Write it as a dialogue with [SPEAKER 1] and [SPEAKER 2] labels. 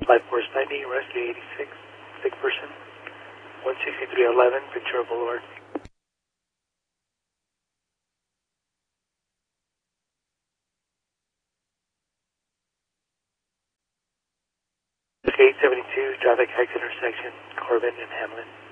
[SPEAKER 1] Life Force 90, Rescue 86, sick person, 16311, Ventura Boulevard. Okay, 872, traffic exit intersection, Corbin and Hamlin.